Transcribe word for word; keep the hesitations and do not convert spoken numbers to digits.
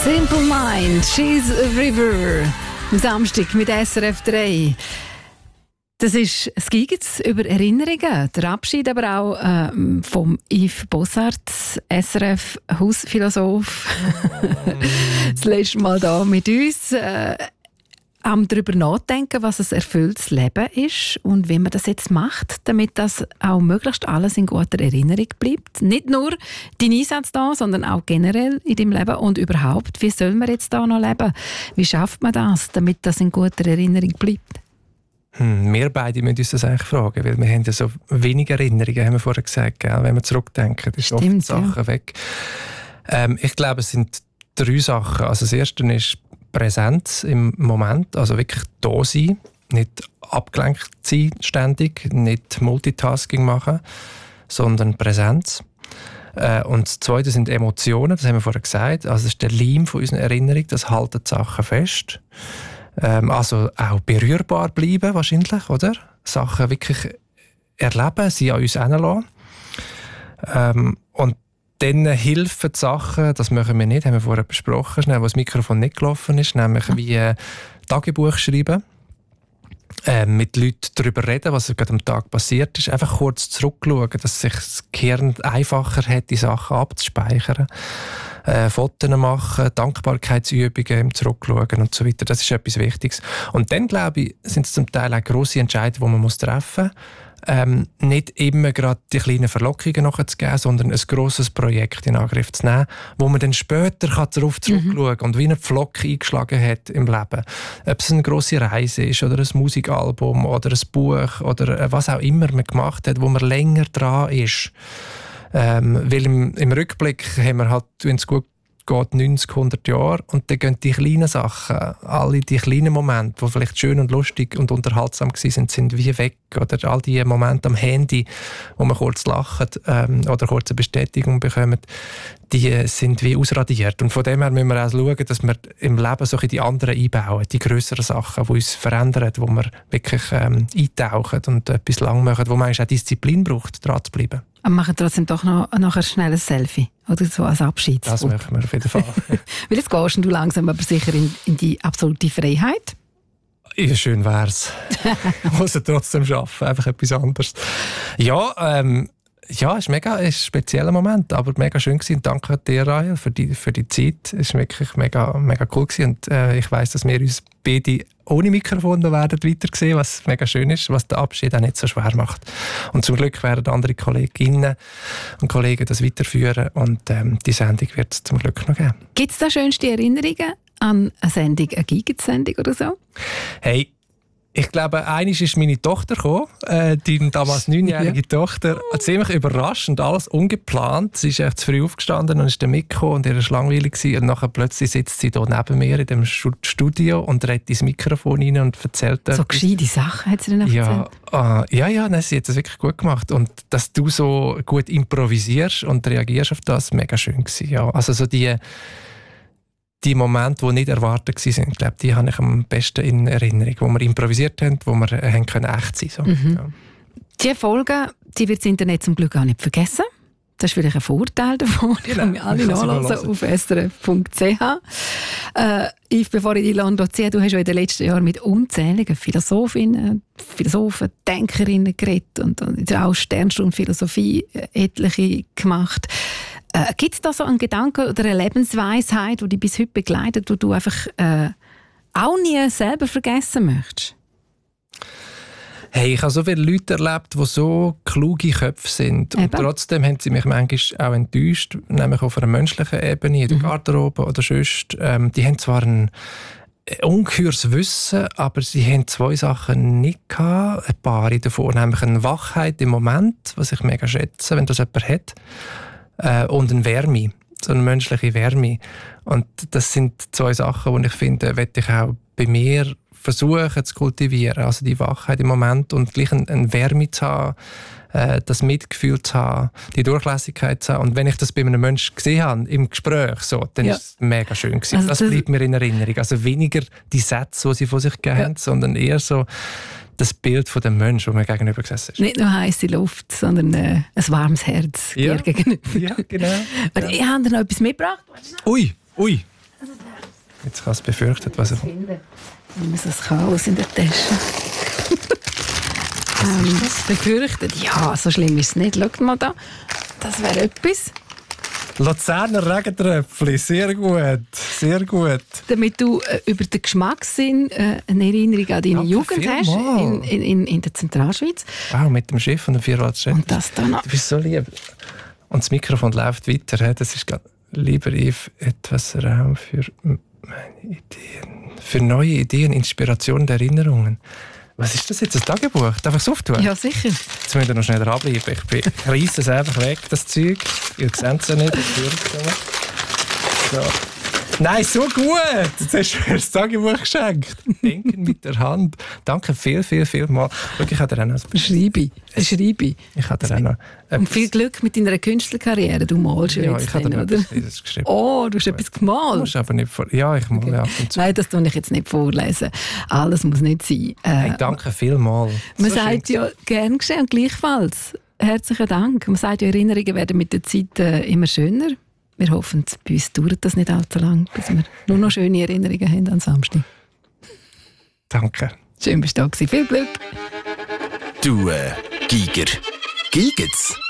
Simple Mind, She's a River. Am Samstag mit S R F drei. Das ist das Gigens über Erinnerungen, der Abschied aber auch äh, vom Yves Bossart, S R F-Hausphilosoph. Das letzte Mal da mit uns. Äh, am darüber nachdenken, was ein erfülltes Leben ist und wie man das jetzt macht, damit das auch möglichst alles in guter Erinnerung bleibt. Nicht nur dein Einsatz da, sondern auch generell in deinem Leben und überhaupt, wie soll man jetzt da noch leben? Wie schafft man das, damit das in guter Erinnerung bleibt? Hm, wir beide müssen uns das eigentlich fragen, weil wir haben ja so wenig Erinnerungen, haben wir vorher gesagt, gell? Wenn wir zurückdenken, ist oft Stimmt, Sachen ja. weg. Ähm, ich glaube, es sind drei Sachen. Also das Erste ist Präsenz im Moment, also wirklich da sein, nicht abgelenkt sein ständig, nicht Multitasking machen, sondern Präsenz. Äh, und das Zweite sind Emotionen, das haben wir vorher gesagt. Also das ist der Leim von unserer Erinnerung, das halten die Sachen fest. Ähm, also auch berührbar bleiben wahrscheinlich, oder? Sachen wirklich erleben, sie an uns heranlassen. Ähm, und dann helfen die Sachen, das machen wir nicht, haben wir vorher besprochen, schnell, wo das Mikrofon nicht gelaufen ist, nämlich wie äh, Tagebuch schreiben, äh, mit Leuten darüber reden, was gerade am Tag passiert ist, einfach kurz zurückschauen, dass sich das Gehirn einfacher hat, die Sachen abzuspeichern. Äh, Fotos machen, Dankbarkeitsübungen im Zurückschauen und so weiter. Das ist etwas Wichtiges. Und dann, glaube ich, sind es zum Teil auch grosse Entscheidungen, die man muss treffen muss. Ähm, nicht immer gerade die kleinen Verlockungen nachzugeben, sondern ein grosses Projekt in Angriff zu nehmen, wo man dann später kann darauf zurückschauen kann und wie ein Pflock eingeschlagen hat im Leben. Ob es eine grosse Reise ist oder ein Musikalbum oder ein Buch oder was auch immer man gemacht hat, wo man länger dran ist. Ähm, weil im, im Rückblick haben wir halt, wenn es gut geht, neunzig, hundert Jahre und dann gehen die kleinen Sachen, alle die kleinen Momente, die vielleicht schön und lustig und unterhaltsam waren, sind wie weg. Oder all die Momente am Handy, wo man kurz lacht ähm, oder kurz eine Bestätigung bekommt, die sind wie ausradiert. Und von dem her müssen wir auch schauen, dass wir im Leben so die anderen einbauen, die grösseren Sachen, die uns verändern, wo wir wirklich ähm, eintauchen und etwas lang machen, wo man auch Disziplin braucht, dran zu bleiben. Wir machen trotzdem doch noch nachher schnell ein Selfie oder so als Abschied. Das machen wir auf jeden Fall. Weil jetzt gehst du langsam aber sicher in, in die absolute Freiheit. Ja, schön wär's. Ich muss es trotzdem arbeiten, einfach etwas anderes. Ja, ähm, ja, es war mega, ein spezieller Moment, aber mega schön gewesen. Danke dir, Rahel, für die, für die Zeit. Es war wirklich mega, mega cool gewesen. Und äh, ich weiss, dass wir uns beide ohne Mikrofon noch werden weiter sehen, was mega schön ist, was den Abschied auch nicht so schwer macht. Und zum Glück werden andere Kolleginnen und Kollegen das weiterführen und ähm, die Sendung wird es zum Glück noch geben. Gibt es da schönste Erinnerungen an eine Sendung, eine Gigens-Sendung oder so? Hey, ich glaube, einmal ist meine Tochter gekommen, äh, die damals neunjährige ja. Tochter, ziemlich überraschend, alles ungeplant. Sie ist echt zu früh aufgestanden und ist dann mitgekommen und ihr war langweilig gewesen. Und nachher plötzlich sitzt sie hier neben mir in dem Studio und redet ins Mikrofon rein und erzählt so etwas. gescheite Sachen hat sie dann ja, erzählt? Äh, ja, ja, nein, sie hat das wirklich gut gemacht. Und dass du so gut improvisierst und reagierst auf das, mega schön gewesen. Ja. Also so die Die Momente, die nicht erwartet waren, ich glaube, die habe ich am besten in Erinnerung, wo wir improvisiert haben, wo wir äh, haben können echt sein können. So. Mhm. Ja. Diese Folge, die wird das Internet zum Glück auch nicht vergessen. Das ist vielleicht ein Vorteil davon. Ich kann mir alle nachlesen auf s r f punkt c h. Äh, Yves, bevor ich dich ziehe, du hast ja in den letzten Jahren mit unzähligen Philosophinnen, Philosophen, Denkerinnen geredet und, und auch Sternstunde Philosophie etliche gemacht. Äh, Gibt es da so einen Gedanken oder eine Lebensweisheit, die dich bis heute begleitet, die du einfach äh, auch nie selber vergessen möchtest? Hey, ich habe so viele Leute erlebt, die so kluge Köpfe sind. Und Eben. trotzdem haben sie mich manchmal auch enttäuscht, nämlich auf einer menschlichen Ebene, in der mhm. Garderobe oder sonst. Ähm, die haben zwar ein ungeheures Wissen, aber sie haben zwei Sachen nicht gehabt. Ein paar davon, nämlich eine Wachheit im Moment, was ich mega schätze, wenn das jemand hat. Äh, und eine Wärme, so eine menschliche Wärme. Und das sind zwei Sachen, die ich finde, möchte ich auch bei mir versuchen zu kultivieren. Also die Wachheit im Moment und gleich eine, eine Wärme zu haben, äh, das Mitgefühl zu haben, die Durchlässigkeit zu haben. Und wenn ich das bei einem Menschen gesehen habe, im Gespräch, so, dann ja. ist es mega schön gewesen. Also das, das bleibt mir in Erinnerung. Also weniger die Sätze, die sie von sich gegeben ja. haben, sondern eher so das Bild von dem Menschen, der mir gegenüber gesessen ist. Nicht nur heisse Luft, sondern äh, ein warmes Herz ja. dir gegenüber. Ja, genau. Ja. Ich habe dir noch etwas mitgebracht. Ui, ui. Jetzt kann es befürchtet, was er... Ich muss das Chaos in der Tasche. ähm, befürchtet? Ja, so schlimm ist es nicht. Schau mal da. Das wäre etwas. Luzerner Regentröpfchen, sehr gut, sehr gut. Damit du äh, über den Geschmackssinn äh, eine Erinnerung an deine Danke Jugend hast in, in, in, in der Zentralschweiz. Wow, mit dem Schiff und dem Vierradschritt. Und das dann noch. Du bist so lieb. Und das Mikrofon läuft weiter. Das ist gerade, lieber Yves, etwas Raum für meine Ideen. Für neue Ideen, Inspirationen, Erinnerungen. Was ist das jetzt, ein Tagebuch? Darf ich es auftun? Ja, sicher. Jetzt müsst ihr noch schnell dranbleiben. Ich, bin, ich reisse es einfach weg, das Zeug. Ihr seht es ja nicht. So. Nein, so gut! Jetzt hast du mir das Tagebuch geschenkt. Denken mit der Hand. Danke viel, viel, viel mal. Schau, ich habe dir auch noch ein Schreibe. Schreibe. Ich habe dir auch noch Und viel Glück mit deiner Künstlerkarriere. Du malst ja, jetzt ich habe dann, dir oder? etwas geschrieben. Oh, du hast etwas gemalt. Musst aber nicht vor ja, ich male okay. ab und zu. Nein, das tue ich jetzt nicht vorlesen. Alles muss nicht sein. Äh, hey, danke vielmals. Man so sagt ja, gern geschehen und gleichfalls. Herzlichen Dank. Man sagt ja, Erinnerungen werden mit der Zeit äh, immer schöner. Wir hoffen, bei uns dauert das nicht allzu lang, bis wir nur noch schöne Erinnerungen haben an Samstag. Danke. Schön, bist du da gewesen. Viel Glück. Du, äh, Giger. Giget's?